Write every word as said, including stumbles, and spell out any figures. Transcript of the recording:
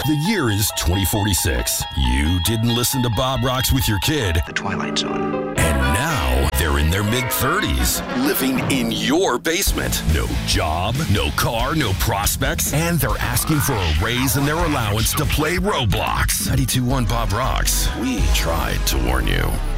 The year is twenty forty-six. You didn't listen to Bob Rocks with your kid. The Twilight Zone. And now they're in their mid-thirties, living in your basement. No job, no car, no prospects, and they're asking for a raise in their allowance to play Roblox. ninety-two point one Bob Rocks. We tried to warn you.